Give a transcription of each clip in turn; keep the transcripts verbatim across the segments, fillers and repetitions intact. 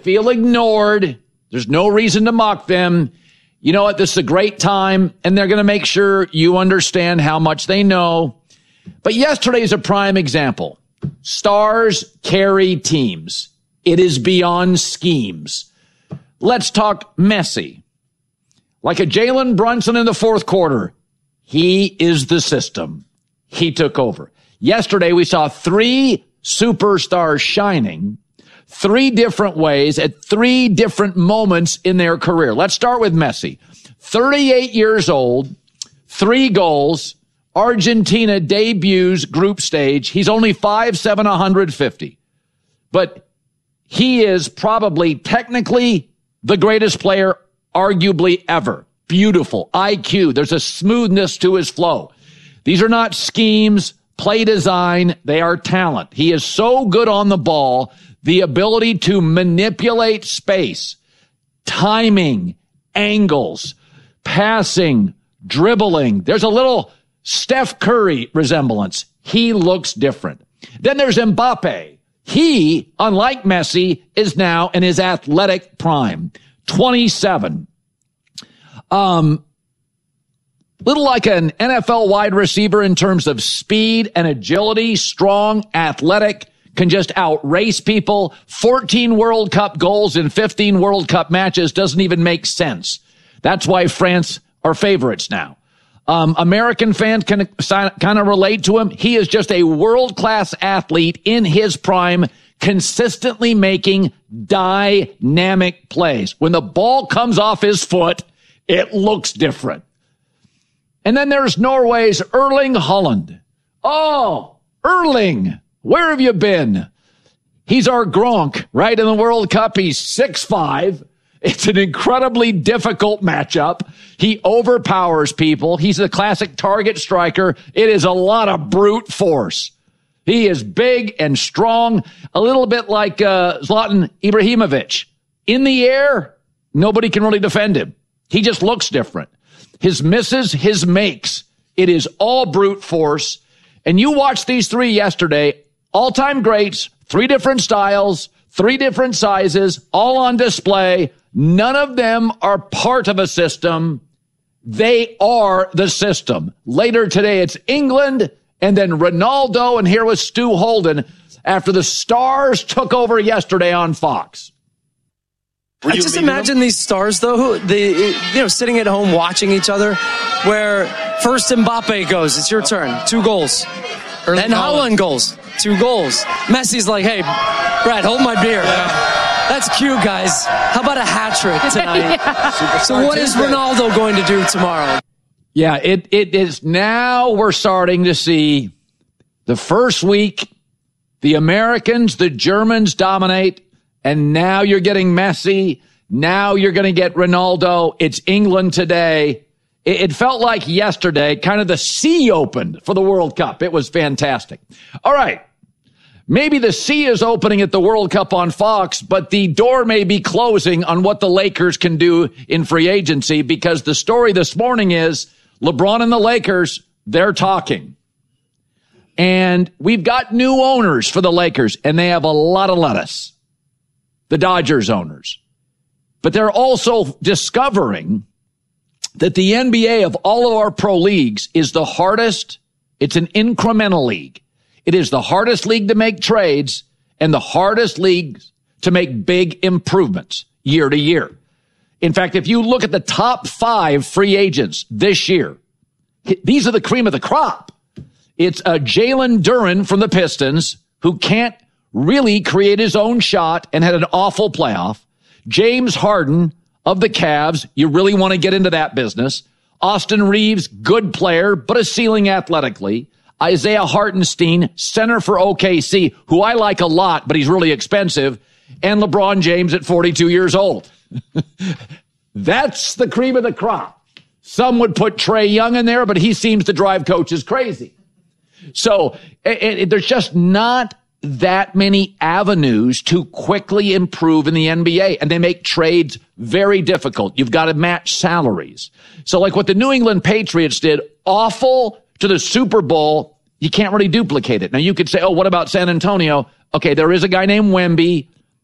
feel ignored. There's no reason to mock them. You know what? This is a great time, and they're going to make sure you understand how much they know. But yesterday's a prime example. Stars carry teams. It is beyond schemes. Let's talk Messi. Like a Jalen Brunson in the fourth quarter, he is the system. He took over. Yesterday, we saw three superstars shining three different ways at three different moments in their career. Let's start with Messi. thirty-eight years old, three goals. Argentina debuts group stage. He's only five seven, one fifty. But he is probably technically the greatest player arguably ever. Beautiful. I Q. There's a smoothness to his flow. These are not schemes, play design. They are talent. He is so good on the ball. The ability to manipulate space, timing, angles, passing, dribbling. There's a little Steph Curry resemblance. He looks different. Then there's Mbappe. He, unlike Messi, is now in his athletic prime. twenty-seven. Um, little like an N F L wide receiver in terms of speed and agility, strong, athletic, can just outrace people. fourteen World Cup goals in fifteen World Cup matches doesn't even make sense. That's why France are favorites now. Um, American fans can kind of relate to him. He is just a world-class athlete in his prime, consistently making dynamic plays. When the ball comes off his foot, it looks different. And then there's Norway's Erling Haaland. Oh, Erling, where have you been? He's our Gronk, right? In the World Cup, he's six five. It's an incredibly difficult matchup. He overpowers people. He's a classic target striker. It is a lot of brute force. He is big and strong, a little bit like uh, Zlatan Ibrahimovic. In the air, nobody can really defend him. He just looks different. His misses, his makes. It is all brute force. And you watched these three yesterday, all-time greats, three different styles, three different sizes, all on display. None of them are part of a system. They are the system. Later today, it's England and then Ronaldo. And here was Stu Holden after the Stars took over yesterday on Fox. I just imagine them? These stars, though, who they, you know, sitting at home watching each other, where first Mbappe goes, it's your turn, two goals. Early then Haaland goals, two goals. Messi's like, hey, Brad, hold my beer. Yeah. That's cute, guys. How about a hat trick tonight? yeah. So what is Ronaldo going to do tomorrow? Yeah, it it is now we're starting to see the first week, the Americans, the Germans dominate. And now you're getting Messi. Now you're going to get Ronaldo. It's England today. It, it felt like yesterday, kind of the sea opened for the World Cup. It was fantastic. All right. Maybe the sea is opening at the World Cup on Fox, but the door may be closing on what the Lakers can do in free agency, because the story this morning is LeBron and the Lakers, they're talking. And we've got new owners for the Lakers, and they have a lot of lettuce. The Dodgers owners. But they're also discovering that the N B A of all of our pro leagues is the hardest. It's an incremental league. It is the hardest league to make trades and the hardest league to make big improvements year to year. In fact, if you look at the top five free agents this year, these are the cream of the crop. It's uh, Jalen Duren from the Pistons, who can't really create his own shot and had an awful playoff. James Harden of the Cavs. You really want to get into that business. Austin Reeves, good player, but a ceiling athletically. Isaiah Hartenstein, center for O K C, who I like a lot, but he's really expensive. And LeBron James at forty-two years old. That's the cream of the crop. Some would put Trae Young in there, but he seems to drive coaches crazy. So it, it, there's just not that many avenues to quickly improve in the N B A, and they make trades very difficult. You've got to match salaries. So like what the New England Patriots did, awful to the Super Bowl, you can't really duplicate it. Now you could say, oh, what about San Antonio? Okay, there is a guy named Wemby.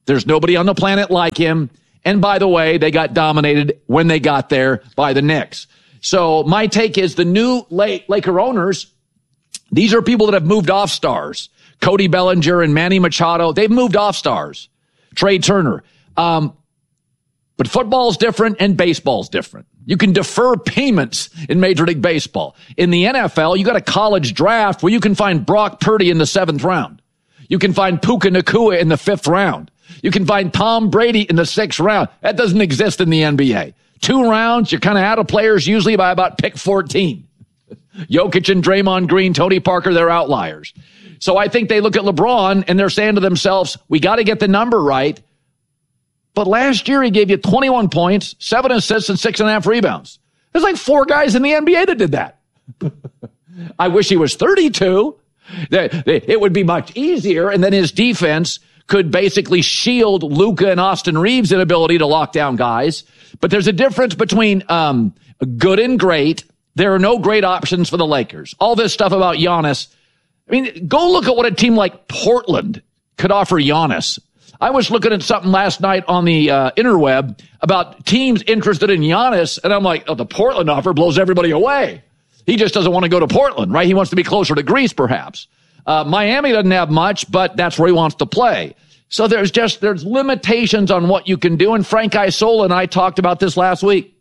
There's nobody on the planet like him. And by the way, they got dominated when they got there by the Knicks. So my take is the new Laker owners, these are people that have moved off stars. Cody Bellinger and Manny Machado, they've moved off stars. Trey Turner. Um, but football's different and baseball's different. You can defer payments in Major League Baseball. In the N F L, you got a college draft where you can find Brock Purdy in the seventh round. You can find Puka Nacua in the fifth round. You can find Tom Brady in the sixth round. That doesn't exist in the N B A. Two rounds, you're kind of out of players usually by about pick fourteen. Jokic and Draymond Green, Tony Parker, they're outliers. So I think they look at LeBron and they're saying to themselves, we got to get the number right. But last year he gave you twenty-one points, seven assists, and six and a half rebounds. There's like four guys in the N B A that did that. I wish he was thirty-two. It would be much easier, and then his defense could basically shield Luka and Austin Reeves' inability to lock down guys. But there's a difference between um, good and great. There are no great options for the Lakers. All this stuff about Giannis. I mean, go look at what a team like Portland could offer Giannis. I was looking at something last night on the uh, interweb about teams interested in Giannis, and I'm like, oh, the Portland offer blows everybody away. He just doesn't want to go to Portland, right? He wants to be closer to Greece, perhaps. Uh, Miami doesn't have much, but that's where he wants to play. So there's just, there's limitations on what you can do. And Frank Isola and I talked about this last week.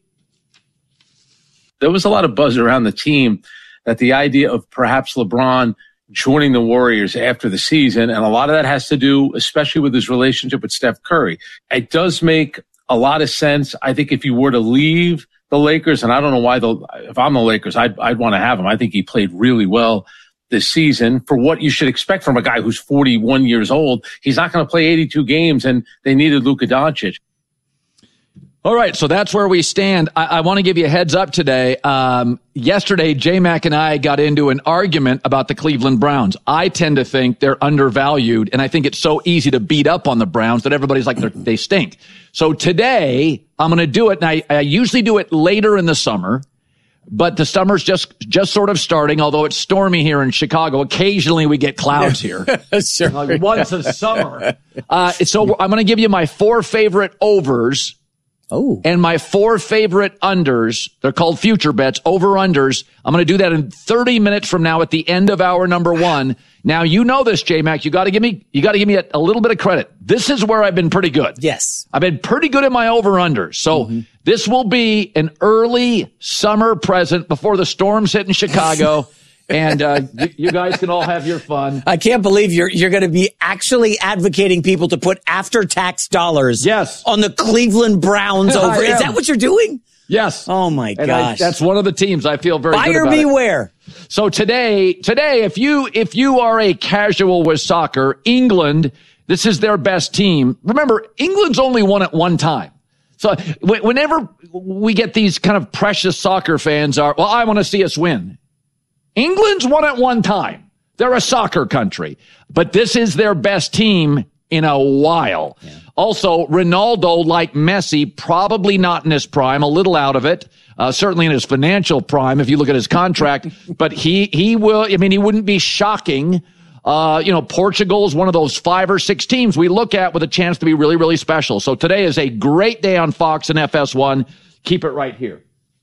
There was a lot of buzz around the team that the idea of perhaps LeBron joining the Warriors after the season, and a lot of that has to do, especially with his relationship with Steph Curry. It does make a lot of sense. I think if you were to leave the Lakers, and I don't know why, the, if I'm the Lakers, I'd, I'd want to have him. I think he played really well this season for what you should expect from a guy who's forty-one years old. He's not going to play eighty-two games, and they needed Luka Doncic. All right, so that's where we stand. I, I want to give you a heads up today. Um, yesterday, J-Mac and I got into an argument about the Cleveland Browns. I tend to think they're undervalued, and I think it's so easy to beat up on the Browns that everybody's like, they stink. So today, I'm going to do it, and I, I usually do it later in the summer, but the summer's just just sort of starting, although it's stormy here in Chicago. Occasionally, we get clouds here. Sure. Like once a summer. Uh, so I'm going to give you my four favorite overs. Oh. And my four favorite unders, they're called future bets, over-unders. I'm going to do that in thirty minutes from now at the end of hour number one. Now, you know this, J-Mac. You got to give me, you got to give me a, a little bit of credit. This is where I've been pretty good. Yes. I've been pretty good at my over-unders. So mm-hmm. This will be an early summer present before the storms hit in Chicago. And uh, you, you guys can all have your fun. I can't believe you're you're going to be actually advocating people to put after-tax dollars yes. on the Cleveland Browns over. Is that what you're doing? Yes. Oh, my and gosh. I, that's one of the teams I feel very Buyer good about. Buyer beware. It. So today, today, if you if you are a casual with soccer, England, this is their best team. Remember, England's only won at one time. So whenever we get these kind of precious soccer fans are, well, I want to see us win. England's won at one time. They're a soccer country, but this is their best team in a while. Yeah. Also, Ronaldo, like Messi, probably not in his prime, a little out of it, uh, certainly in his financial prime if you look at his contract, but he, he will, I mean, he wouldn't be shocking. Uh, you know, Portugal is one of those five or six teams we look at with a chance to be really, really special. So today is a great day on Fox and F S one. Keep it right here.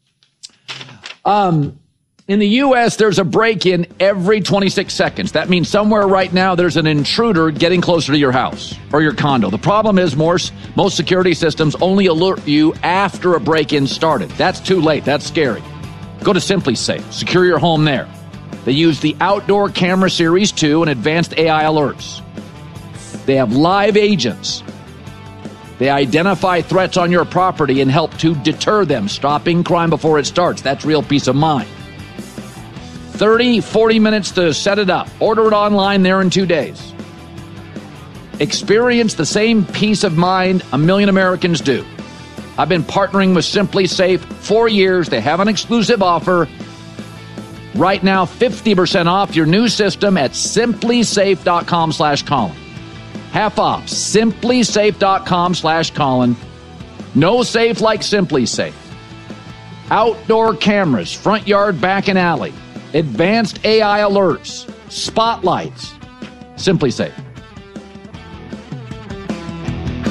Um, In the U S, there's a break-in every twenty-six seconds. That means somewhere right now there's an intruder getting closer to your house or your condo. The problem is most, most security systems only alert you after a break-in started. That's too late. That's scary. Go to SimpliSafe. Secure your home there. They use the Outdoor Camera Series two and advanced A I alerts. They have live agents. They identify threats on your property and help to deter them, stopping crime before it starts. That's real peace of mind. thirty, forty minutes to set it up. Order it online there in two days. Experience the same peace of mind a million Americans do. I've been partnering with SimpliSafe for years. They have an exclusive offer. Right now, fifty percent off your new system at simplysafe.com slash Colin. Half off. Simplysafe.com slash Colin. No safe like SimpliSafe. Outdoor cameras, front yard, back, and alley. Advanced A I alerts, spotlights, SimpliSafe.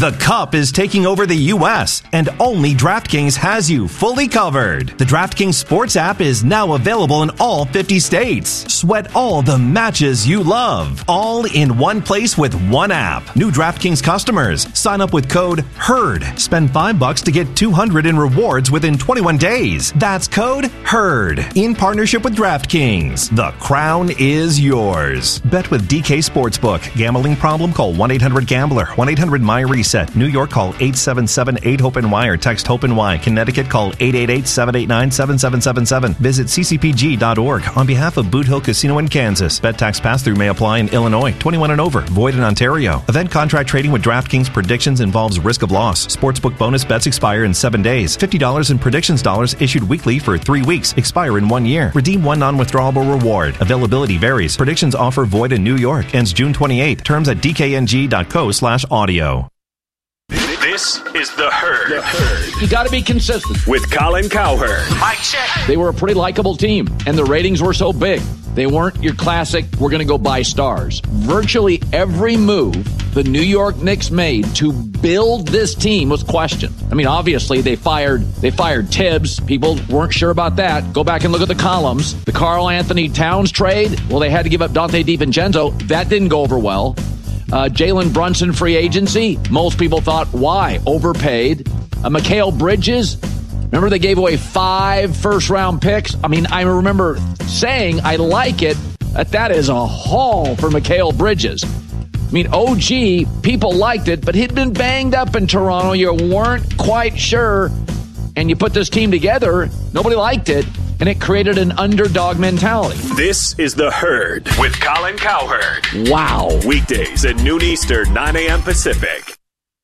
The Cup is taking over the U S, and only DraftKings has you fully covered. The DraftKings Sports app is now available in all fifty states. Sweat all the matches you love, all in one place with one app. New DraftKings customers, sign up with code HERD. Spend five bucks to get two hundred in rewards within twenty-one days. That's code HERD. In partnership with DraftKings, the crown is yours. Bet with D K Sportsbook. Gambling problem? Call one eight hundred gambler. one eight hundred my reset. New York, call eight seven seven eight hope N Y or text HOPE-NY. Connecticut, call eight eight eight seven eight nine seven seven seven seven. Visit c c p g dot org on behalf of Boot Hill Casino in Kansas. Bet tax pass-through may apply in Illinois. twenty-one and over. Void in Ontario. Event contract trading with DraftKings Predictions involves risk of loss. Sportsbook bonus bets expire in seven days. fifty dollars in predictions dollars issued weekly for three weeks. Expire in one year. Redeem one non-withdrawable reward. Availability varies. Predictions offer void in New York. Ends June twenty-eighth. Terms at d k n g dot co slash audio. This is The Herd. The Herd. You got to be consistent. With Colin Cowherd. Mike check. They were a pretty likable team, and the ratings were so big. They weren't your classic, we're going to go buy stars. Virtually every move the New York Knicks made to build this team was questioned. I mean, obviously, they fired they fired Tibbs. People weren't sure about that. Go back and look at the columns. The Karl Anthony Towns trade, well, they had to give up Dante DiVincenzo. That didn't go over well. Uh, Jalen Brunson free agency. Most people thought, why? Overpaid. Uh, Mikal Bridges. Remember they gave away five first-round picks? I mean, I remember saying I like it. That that is a haul for Mikal Bridges. I mean, O G, people liked it, but he'd been banged up in Toronto. You weren't quite sure. And you put this team together, nobody liked it, and it created an underdog mentality. This is The Herd with Colin Cowherd. Wow. Weekdays at noon Eastern, nine a.m. Pacific.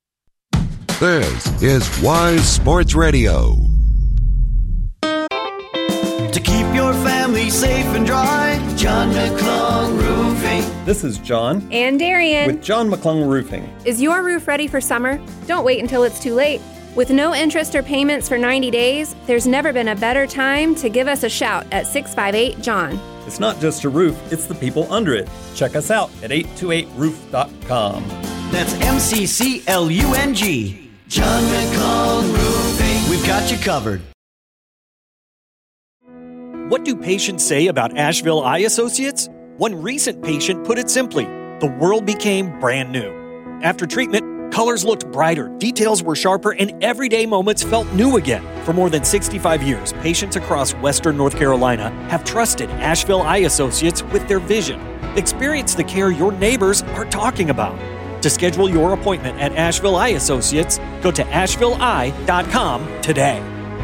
This is Wise Sports Radio. To keep your family safe and dry, John McClung Roofing. This is John. And Darian. With John McClung Roofing. Is your roof ready for summer? Don't wait until it's too late. With no interest or payments for ninety days, there's never been a better time to give us a shout at six five eight John. It's not just a roof, it's the people under it. Check us out at eight two eight roof dot com. That's M C C L U N G. John McClung Roofing. We've got you covered. What do patients say about Asheville Eye Associates? One recent patient put it simply, the world became brand new. After treatment, colors looked brighter, details were sharper, and everyday moments felt new again. For more than sixty-five years, patients across Western North Carolina have trusted Asheville Eye Associates with their vision. Experience the care your neighbors are talking about. To schedule your appointment at Asheville Eye Associates, go to asheville eye dot com today.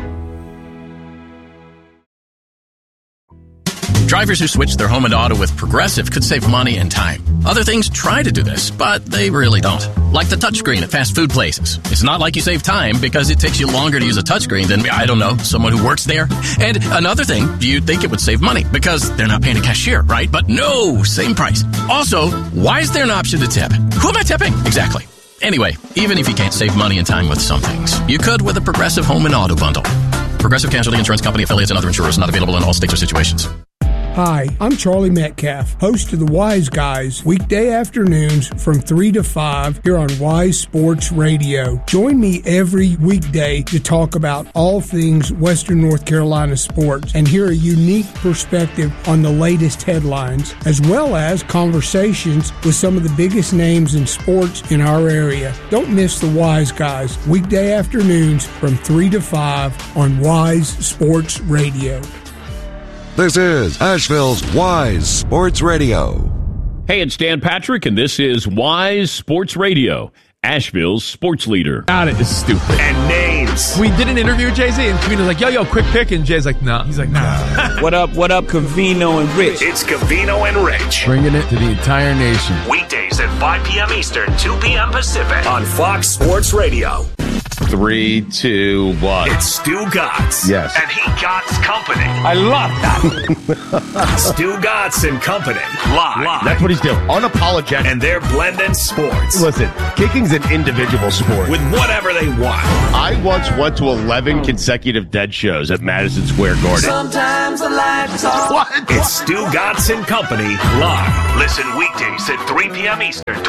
Drivers who switch their home and auto with Progressive could save money and time. Other things try to do this, but they really don't. Like the touchscreen at fast food places. It's not like you save time because it takes you longer to use a touchscreen than, I don't know, someone who works there. And another thing, you'd think it would save money because they're not paying a cashier, right? But no, same price. Also, why is there an option to tip? Who am I tipping? Exactly. Anyway, even if you can't save money and time with some things, you could with a Progressive home and auto bundle. Progressive Casualty Insurance Company, affiliates, and other insurers not available in all states or situations. Hi, I'm Charlie Metcalf, host of the Wise Guys, weekday afternoons from three to five here on Wise Sports Radio. Join me every weekday to talk about all things Western North Carolina sports and hear a unique perspective on the latest headlines, as well as conversations with some of the biggest names in sports in our area. Don't miss the Wise Guys, weekday afternoons from three to five on Wise Sports Radio. This is Asheville's Wise Sports Radio. Hey, it's Dan Patrick, and this is Wise Sports Radio, Asheville's sports leader. God, it is stupid. And names. We did an interview with Jay-Z, and Kavino's like, yo, yo, quick pick, and Jay's like, nah. He's like, nah. What up, what up, Kavino and Rich? It's Kavino and Rich. Bringing it to the entire nation. Weekdays at five p.m. Eastern, two p.m. Pacific on Fox Sports Radio. Three, two, one. It's Stu Gotts. Yes. And he Gotts Company. I love that. Stu Gotts and Company. Live. Live. That's what he's doing. Unapologetic. And they're blending sports. Listen, kicking's an individual sport. With whatever they want. I once went to eleven consecutive dead shows at Madison Square Garden. Sometimes the lights off. What? It's Stu Gotts and Company live. Listen weekdays at three p.m. Eastern,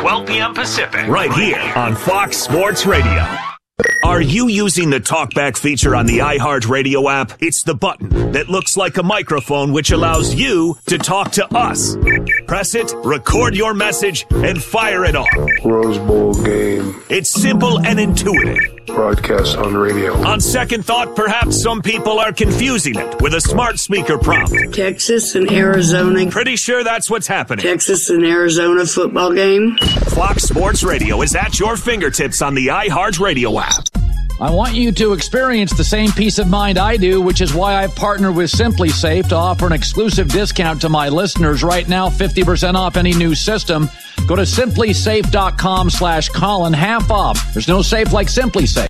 twelve p.m. Pacific. Right here on Fox Sports Radio. Are you using the TalkBack feature on the iHeartRadio app? It's the button that looks like a microphone which allows you to talk to us. Press it, record your message, and fire it off. Rose Bowl game. It's simple and intuitive. Broadcast on radio. On second thought, perhaps some people are confusing it with a smart speaker prompt. Texas and Arizona. Pretty sure that's what's happening. Texas and Arizona football game. Fox Sports Radio is at your fingertips on the iHeartRadio app. I want you to experience the same peace of mind I do, which is why I've partnered with Simply Safe to offer an exclusive discount to my listeners right now, fifty percent off any new system. Go to simply safe dot com slash Colin, half off. There's no safe like Simply Safe.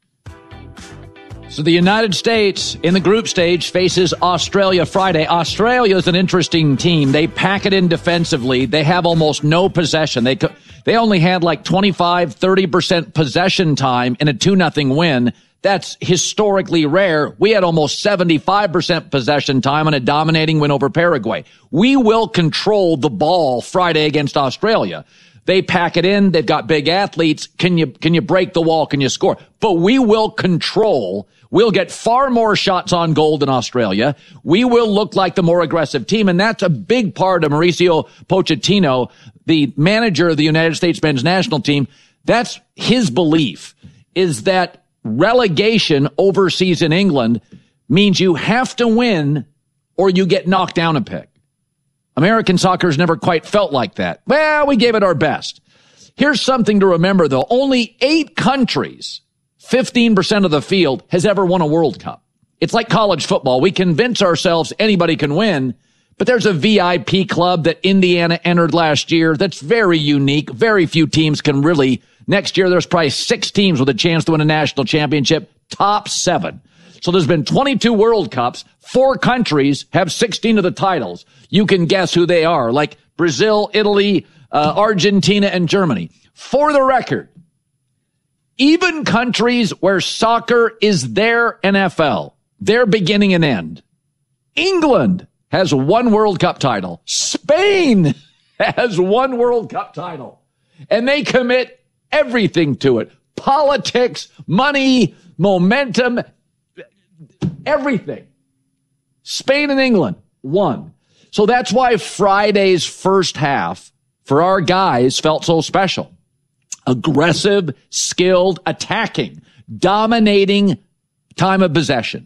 So the United States in the group stage faces Australia Friday. Australia is an interesting team. They pack it in defensively. They have almost no possession. They they only had like twenty-five, thirty percent possession time in a two nothing win. That's historically rare. We had almost seventy-five percent possession time in a dominating win over Paraguay. We will control the ball Friday against Australia. They pack it in. They've got big athletes. Can you, can you break the wall? Can you score? But we will control. We'll get far more shots on goal than Australia. We will look like the more aggressive team. And that's a big part of Mauricio Pochettino, the manager of the United States men's national team. That's his belief, is that relegation overseas in England means you have to win or you get knocked down a peg. American soccer's never quite felt like that. Well, we gave it our best. Here's something to remember, though. Only eight countries, fifteen percent of the field, has ever won a World Cup. It's like college football. We convince ourselves anybody can win, but there's a V I P club that Indiana entered last year that's very unique. Very few teams can really. Next year, there's probably six teams with a chance to win a national championship, top seven. So there's been twenty-two World Cups. Four countries have sixteen of the titles. You can guess who they are, like Brazil, Italy, uh, Argentina, and Germany. For the record, even countries where soccer is their N F L, their beginning and end. England has one World Cup title. Spain has one World Cup title. And they commit everything to it. Politics, money, momentum, everything. Spain and England, one. So that's why Friday's first half for our guys felt so special. Aggressive, skilled, attacking, dominating time of possession.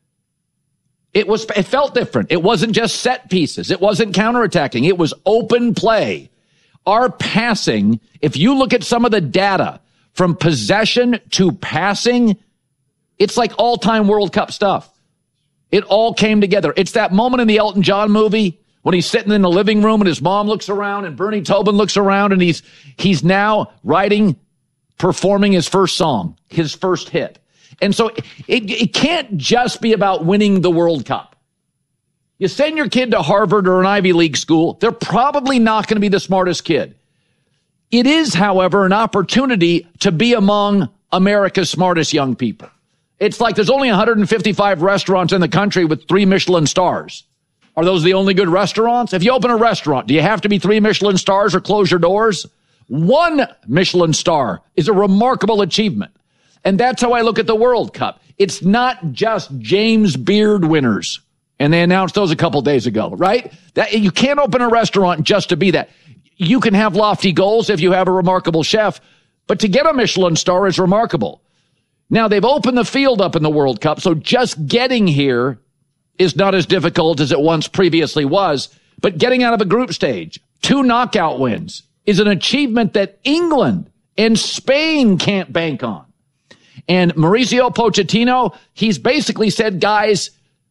It was, it felt different. It wasn't just set pieces. It wasn't counterattacking. It was open play. Our passing, if you look at some of the data from possession to passing, it's like all-time World Cup stuff. It all came together. It's that moment in the Elton John movie when he's sitting in the living room and his mom looks around and Bernie Taupin looks around and he's he's now writing, performing his first song, his first hit. And so it, it can't just be about winning the World Cup. You send your kid to Harvard or an Ivy League school, they're probably not going to be the smartest kid. It is, however, an opportunity to be among America's smartest young people. It's like there's only one hundred fifty-five restaurants in the country with three Michelin stars. Are those the only good restaurants? If you open a restaurant, do you have to be three Michelin stars or close your doors? One Michelin star is a remarkable achievement. And that's how I look at the World Cup. It's not just James Beard winners. And they announced those a couple days ago, right? That you can't open a restaurant just to be that. You can have lofty goals if you have a remarkable chef, but to get a Michelin star is remarkable. Now, they've opened the field up in the World Cup, so just getting here is not as difficult as it once previously was. But getting out of a group stage, two knockout wins, is an achievement that England and Spain can't bank on. And Mauricio Pochettino, he's basically said, guys,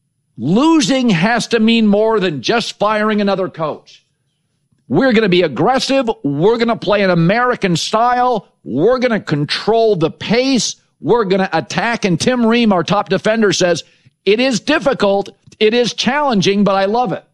losing has to mean more than just firing another coach. We're going to be aggressive. We're going to play an American style. We're going to control the pace. We're going to attack. And Tim Ream, our top defender, says, it is difficult. It is challenging, but I love it.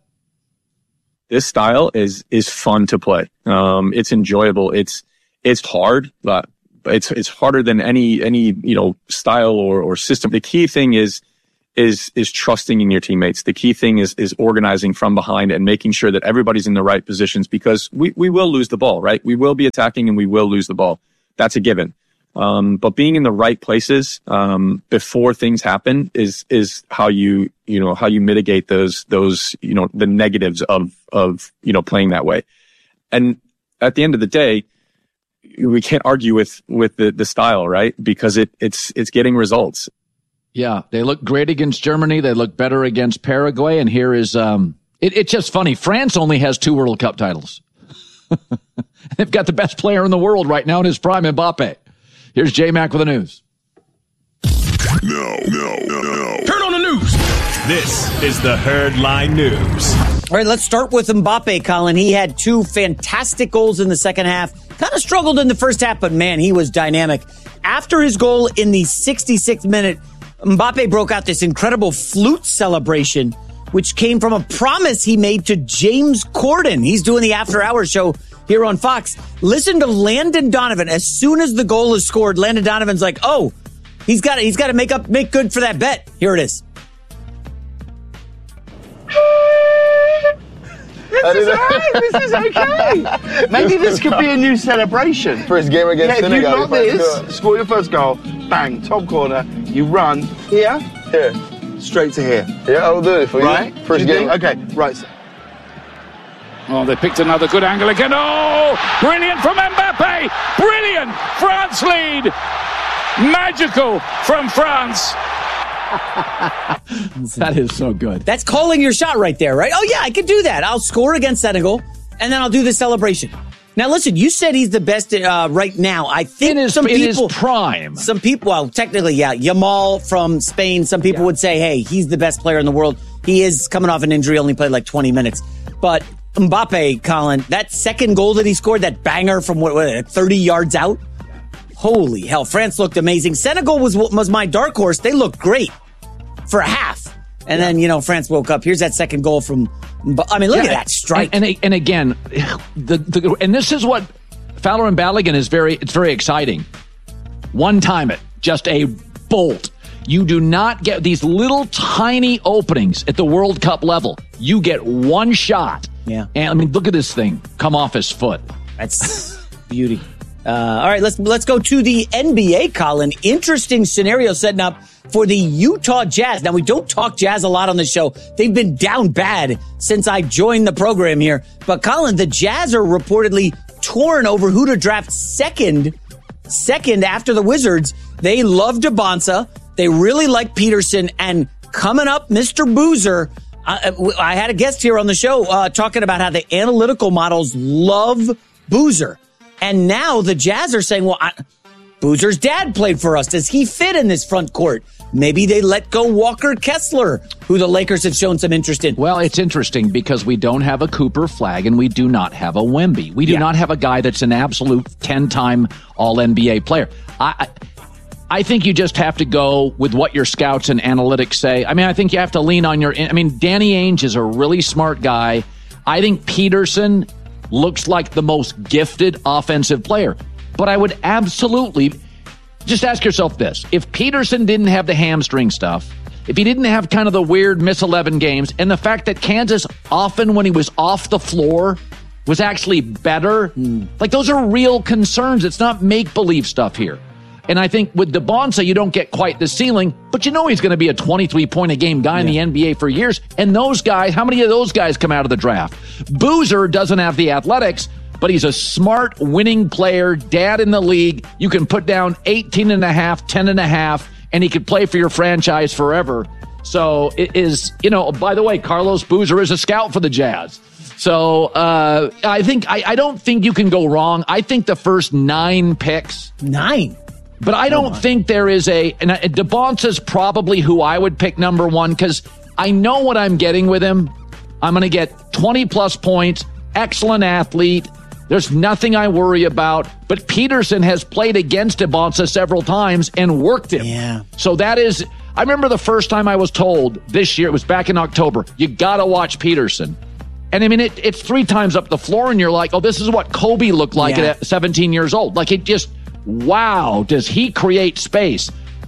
This style is is fun to play. Um, it's enjoyable. It's it's hard, but it's it's harder than any any you know style or or system. The key thing is is is trusting in your teammates. The key thing is is organizing from behind and making sure that everybody's in the right positions, because we, we will lose the ball, right? We will be attacking and we will lose the ball. That's a given. Um, but being in the right places um, before things happen is is how you you know how you mitigate those those you know the negatives of of you know playing that way. And at the end of the day, we can't argue with with the, the style, right? Because it it's it's getting results. Yeah, they look great against Germany. They look better against Paraguay. And here is, um, it, it's just funny. France only has two World Cup titles. They've got the best player in the world right now in his prime, Mbappe. Here's J-Mac with the news. No, no, no, no. Turn on the news. This is the Herd Line News. All right, let's start with Mbappe, Colin. He had two fantastic goals in the second half. Kind of struggled in the first half, but man, he was dynamic. After his goal in the sixty-sixth minute, Mbappe broke out this incredible flute celebration, which came from a promise he made to James Corden. He's doing the After Hours show here on Fox. Listen to Landon Donovan. As soon as the goal is scored, Landon Donovan's like, "Oh, he's got he's got to make up make good for that bet." Here it is. This is right. This is okay. Maybe this could be a new celebration for his game against yeah, Senegal. If you got this, score your first goal, bang, top corner. You run here, here, straight to here. Yeah, I'll do it for right? you. First game. game. Okay, right. Oh, they picked another good angle again. Oh, brilliant from Mbappe. Brilliant. France lead. Magical from France. That is so good. That's calling your shot right there, right? Oh, yeah, I could do that. I'll score against Senegal, and then I'll do the celebration. Now, listen, you said he's the best uh, right now. I think in his, some in people, his prime. Some people, well, technically, yeah, Yamal from Spain. Some people yeah. would say, hey, he's the best player in the world. He is coming off an injury, only played like twenty minutes. But Mbappe, Colin, that second goal that he scored, that banger from what, what thirty yards out, holy hell, France looked amazing. Senegal was was my dark horse. They looked great for a half. And yeah. then, you know, France woke up. Here's that second goal from, I mean, look yeah, at that strike. And, and, and again, the, the and this is what Fowler and Balogun is very, it's very exciting. One time it, just a bolt. You do not get these little tiny openings at the World Cup level. You get one shot. Yeah. And I mean, look at this thing come off his foot. That's beauty. Uh, all right, let's let's go to the N B A, Colin. Interesting scenario setting up for the Utah Jazz. Now, we don't talk Jazz a lot on the show. They've been down bad since I joined the program here. But, Colin, the Jazz are reportedly torn over who to draft second, second after the Wizards. They love DeBonsa. They really like Peterson. And coming up, Mister Boozer. I, I had a guest here on the show uh, talking about how the analytical models love Boozer. And now the Jazz are saying, well, I, Boozer's dad played for us. Does he fit in this front court? Maybe they let go Walker Kessler, who the Lakers have shown some interest in. Well, it's interesting because we don't have a Cooper Flag and we do not have a Wemby. We do yeah. not have a guy that's an absolute ten-time All N B A player. I, I I think you just have to go with what your scouts and analytics say. I mean, I think you have to lean on your... I mean, Danny Ainge is a really smart guy. I think Peterson looks like the most gifted offensive player. But I would absolutely just ask yourself this. If Peterson didn't have the hamstring stuff, if he didn't have kind of the weird miss eleven games, and the fact that Kansas often when he was off the floor was actually better, mm. like those are real concerns. It's not make-believe stuff here. And I think with DeBonsa, you don't get quite the ceiling, but you know he's going to be a twenty-three point a game guy yeah. in the N B A for years. And those guys, how many of those guys come out of the draft? Boozer doesn't have the athletics, but he's a smart, winning player, dad in the league. You can put down eighteen and a half, ten and a half, and he could play for your franchise forever. So it is, you know, by the way, Carlos Boozer is a scout for the Jazz. So uh, I think, I, I don't think you can go wrong. I think the first nine picks. Nine? But I don't oh think there is a, and DeBonsa's probably who I would pick number one because I know what I'm getting with him. I'm going to get twenty plus points, excellent athlete. There's nothing I worry about. But Peterson has played against DeBonsa several times and worked him. Yeah. So that is, I remember the first time I was told this year, it was back in October, you got to watch Peterson. And I mean, it, it's three times up the floor and you're like, oh, this is what Kobe looked like yeah. at seventeen years old. Like it just, wow, does he create space?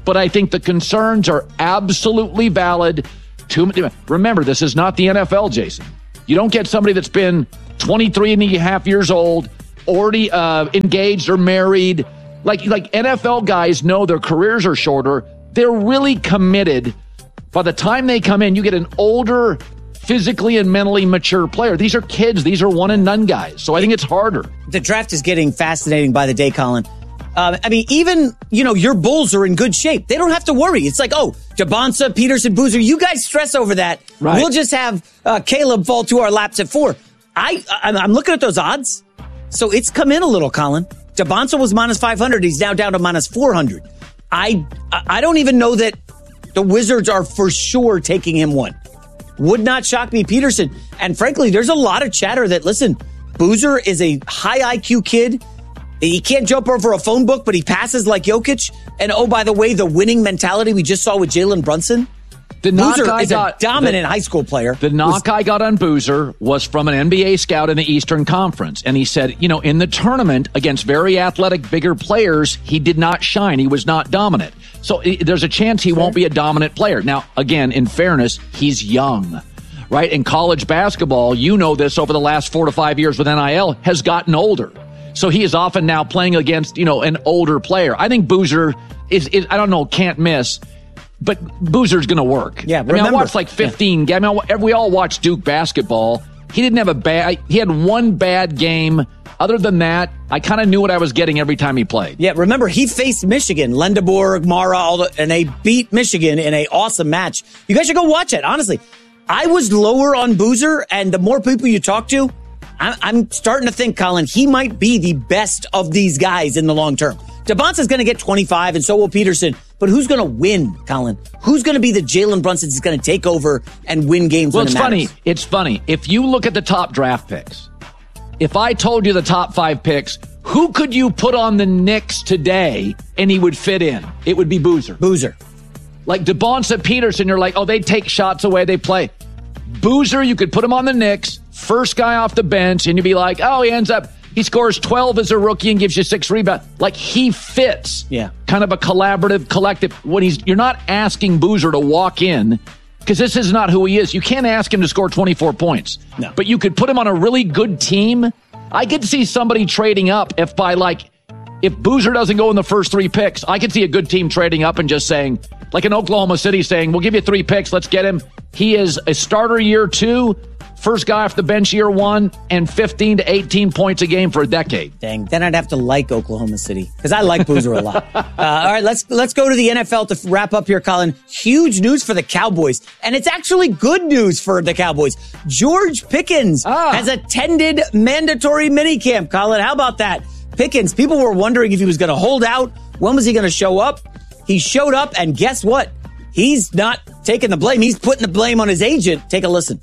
but I think the concerns are absolutely valid. Too many. Remember, this is not the N F L, Jason. You don't get somebody that's been twenty-three and a half years old, already uh, engaged or married. Like, like N F L guys know their careers are shorter. They're really committed. By the time they come in, you get an older, physically and mentally mature player. These are kids. These are one and none guys. So I think it's harder. The draft is getting fascinating by the day, Colin. Uh, I mean, even, you know, your Bulls are in good shape. They don't have to worry. It's like, oh, Jabonsa, Peterson, Boozer, you guys stress over that. Right. We'll just have uh, Caleb fall to our laps at four. I, I'm looking at those odds. So it's come in a little, Colin. Jabonsa was minus five hundred. He's now down to minus four hundred. I, I don't even know that the Wizards are for sure taking him one. Would not shock me, Peterson. And frankly, there's a lot of chatter that, listen, Boozer is a high I Q kid. He can't jump over a phone book, but he passes like Jokic. And oh, by the way, the winning mentality we just saw with Jalen Brunson. The knock Boozer I is got, a dominant the, high school player. The knock was, I got on Boozer was from an N B A scout in the Eastern Conference. And he said, you know, in the tournament against very athletic, bigger players, he did not shine. He was not dominant. So there's a chance he sure. won't be a dominant player. Now, again, in fairness, he's young, right? In college basketball, you know this over the last four to five years with N I L, has gotten older. So he is often now playing against, you know, an older player. I think Boozer is, is I don't know, can't miss. But Boozer's going to work. Yeah, I mean, I watched like fifteen. Yeah. I mean, we all watched Duke basketball. He didn't have a bad. He had one bad game. Other than that, I kind of knew what I was getting every time he played. Yeah, remember he faced Michigan, Lendeborg, Mara, all the, and they beat Michigan in an awesome match. You guys should go watch it. Honestly, I was lower on Boozer, and the more people you talk to, I'm, I'm starting to think, Colin, he might be the best of these guys in the long term. Jabonsa's going to get twenty-five, and so will Peterson. But who's going to win, Colin? Who's going to be the Jalen Brunson that's going to take over and win games well, when it it's matters? funny. It's funny. If you look at the top draft picks, if I told you the top five picks, who could you put on the Knicks today and he would fit in? It would be Boozer. Boozer. Like Jabonsa, Peterson, you're like, oh, they take shots away, they play. Boozer, you could put him on the Knicks, first guy off the bench, and you'd be like, oh, he ends up... He scores twelve as a rookie and gives you six rebounds. Like, he fits. Yeah. Kind of a collaborative, collective. When he's, you're not asking Boozer to walk in, because this is not who he is. You can't ask him to score twenty-four points. No. But you could put him on a really good team. I could see somebody trading up if by, like, if Boozer doesn't go in the first three picks, I could see a good team trading up and just saying, like in Oklahoma City saying, we'll give you three picks, let's get him. He is a starter year two, first guy off the bench year one, and fifteen to eighteen points a game for a decade. Dang, then I'd have to like Oklahoma City because I like Boozer a lot. Uh, all right, let's let's go to the N F L to wrap up here, Colin. Huge news for the Cowboys, and it's actually good news for the Cowboys. George Pickens ah. has attended mandatory minicamp, Colin. How about that? Pickens, people were wondering if he was going to hold out. When was he going to show up? He showed up, and guess what? He's not taking the blame. He's putting the blame on his agent. Take a listen.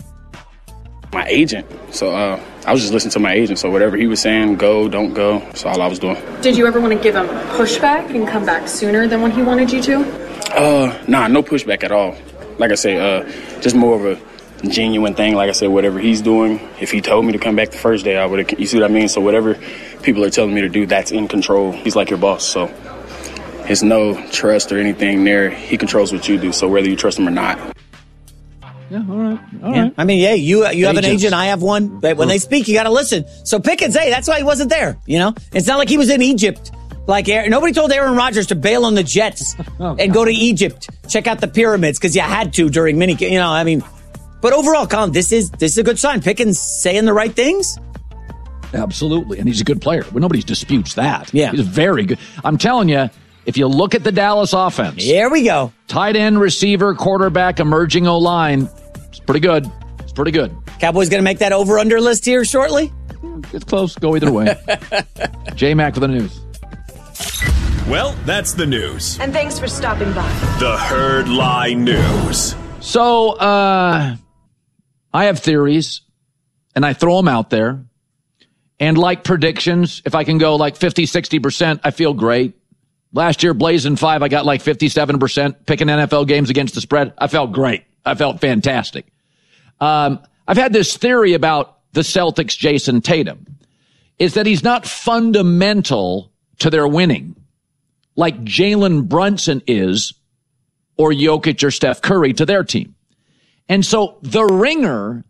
My agent. So uh, I was just listening to my agent. So whatever he was saying, go, don't go. That's all I was doing. Did you ever want to give him pushback and come back sooner than when he wanted you to? Uh, nah, no pushback at all. Like I say, uh, just more of a genuine thing. Like I said, whatever he's doing, if he told me to come back the first day, I would have. You see what I mean? So whatever people are telling me to do, that's in control. He's like your boss. So there's no trust or anything there. He controls what you do. So whether you trust him or not. Yeah, all right. All yeah. right. I mean, yeah, you you have Agents. an agent, I have one. But when they speak, you got to listen. So Pickens, hey, that's why he wasn't there. You know, it's not like he was in Egypt. Like nobody told Aaron Rodgers to bail on the Jets oh, and go to Egypt, check out the pyramids because you had to during mini. You know, I mean, but overall, Colin, this is this is a good sign. Pickens saying the right things. Absolutely, and he's a good player. Well, nobody disputes that. Yeah, he's very good. I'm telling you. If you look at the Dallas offense. Here we go. Tight end, receiver, quarterback, emerging O-line. It's pretty good. It's pretty good. Cowboys going to make that over-under list here shortly? It's close. Go either way. J-Mac for the news. Well, that's the news. And thanks for stopping by. The Herd Lie News. So, uh, I have theories, and I throw them out there. And like predictions, if I can go like fifty, sixty percent, I feel great. Last year, Blazing Five, I got like fifty-seven percent picking N F L games against the spread. I felt great. I felt fantastic. Um, I've had this theory about the Celtics' Jason Tatum, is that he's not fundamental to their winning. like Jalen Brunson is, or Jokic or Steph Curry to their team. And so the Ringer,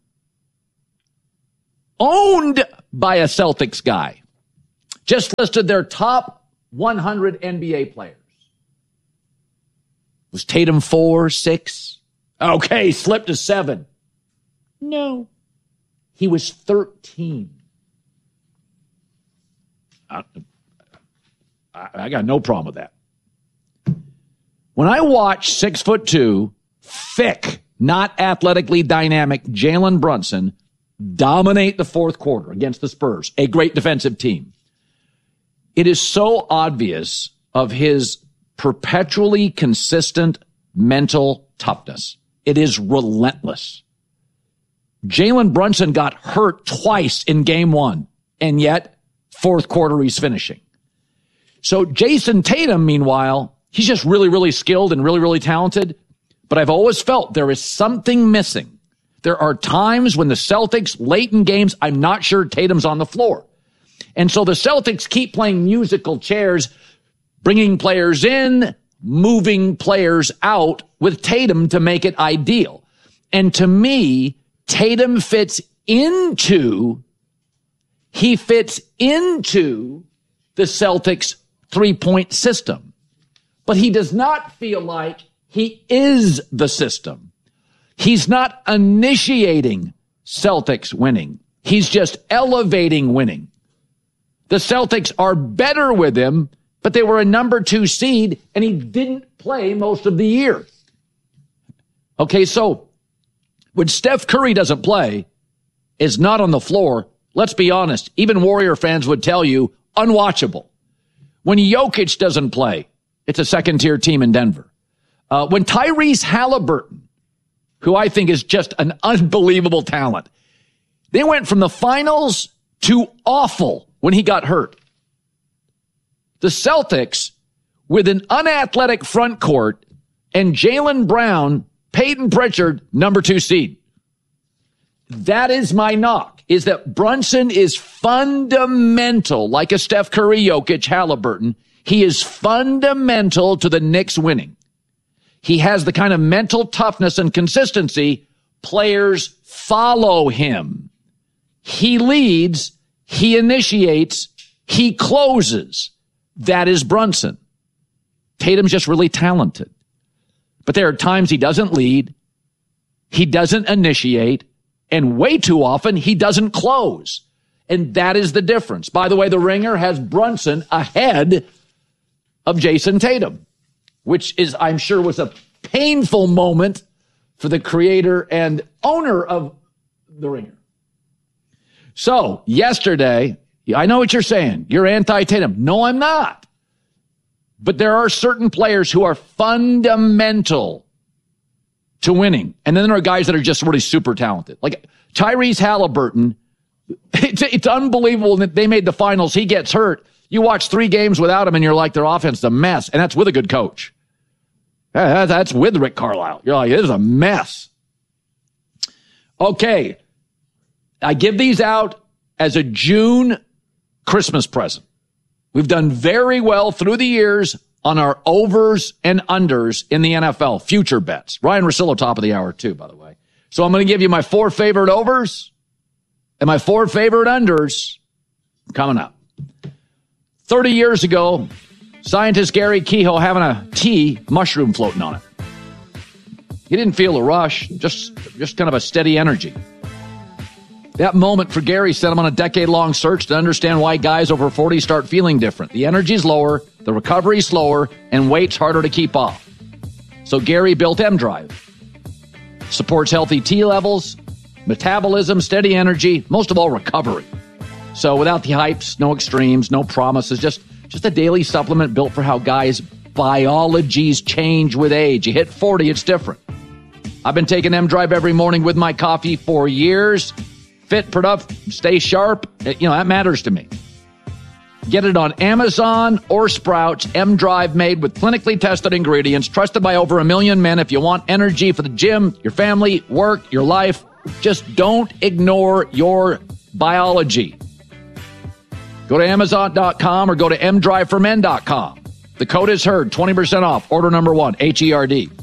owned by a Celtics guy, just listed their top one hundred N B A players. Was Tatum four, six? Okay, slipped to seven. No. He was thirteen. I, I, I got no problem with that. When I watch six foot two, thick, not athletically dynamic Jalen Brunson dominate the fourth quarter against the Spurs, a great defensive team, it is so obvious of his perpetually consistent mental toughness. It is relentless. Jalen Brunson got hurt twice in game one, and yet fourth quarter he's finishing. So Jason Tatum, meanwhile, he's just really, really skilled and really, really talented. But I've always felt there is something missing. There are times when the Celtics, late in games, I'm not sure Tatum's on the floor. And so the Celtics keep playing musical chairs, bringing players in, moving players out with Tatum to make it ideal. And to me, Tatum fits into, he fits into the Celtics three-point system. But he does not feel like he is the system. He's not initiating Celtics winning. He's just elevating winning. The Celtics are better with him, but they were a number two seed, and he didn't play most of the year. Okay, so when Steph Curry doesn't play, is not on the floor, let's be honest, even Warrior fans would tell you, unwatchable. When Jokic doesn't play, it's a second-tier team in Denver. Uh, when Tyrese Halliburton, who I think is just an unbelievable talent, they went from the finals to awful when he got hurt. The Celtics, with an unathletic front court and Jaylen Brown, Peyton Pritchard, number two seed. That is my knock, is that Brunson is fundamental, like a Steph Curry, Jokic, Halliburton. He is fundamental to the Knicks winning. He has the kind of mental toughness and consistency. Players follow him. He leads, he initiates, he closes. That is Brunson. Tatum's just really talented. But there are times he doesn't lead, he doesn't initiate, and way too often he doesn't close. And that is the difference. By the way, the Ringer has Brunson ahead of Jason Tatum, which is, I'm sure, was a painful moment for the creator and owner of the Ringer. So yesterday, I know what you're saying. You're anti-Tatum. No, I'm not. But there are certain players who are fundamental to winning. And then there are guys that are just really super talented. Like Tyrese Halliburton, it's, it's unbelievable that they made the finals. He gets hurt. You watch three games without him and you're like, their offense is a mess. And that's with a good coach. That's with Rick Carlisle. You're like, it is a mess. Okay. I give these out as a June Christmas present. We've done very well through the years on our overs and unders in the N F L, future bets. Ryan Russillo, top of the hour, too, by the way. So I'm going to give you my four favorite overs and my four favorite unders coming up. thirty years ago, scientist Gary Kehoe having a tea, mushroom floating on it. He didn't feel a rush, just, just kind of a steady energy. That moment for Gary set him on a decade-long search to understand why guys over forty start feeling different. The energy's lower, the recovery's slower, and weight's harder to keep off. So Gary built M-Drive. Supports healthy T levels, metabolism, steady energy, most of all, recovery. So without the hypes, no extremes, no promises, just, just a daily supplement built for how guys' biologies change with age. You hit forty, it's different. I've been taking M-Drive every morning with my coffee for years. Fit, productive, stay sharp. You know, that matters to me. Get it on Amazon or Sprouts. M-Drive made with clinically tested ingredients, trusted by over a million men. If you want energy for the gym, your family, work, your life, just don't ignore your biology. Go to Amazon dot com or go to M drive for men dot com. The code is HERD, twenty percent off. Order number one, H E R D.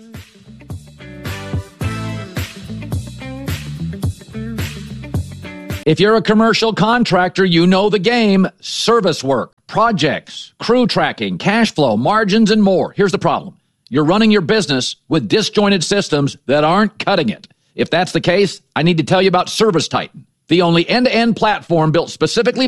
If you're a commercial contractor, you know the game. Service work, projects, crew tracking, cash flow, margins, and more. Here's the problem. You're running your business with disjointed systems that aren't cutting it. If that's the case, I need to tell you about Service Titan, the only end-to-end platform built specifically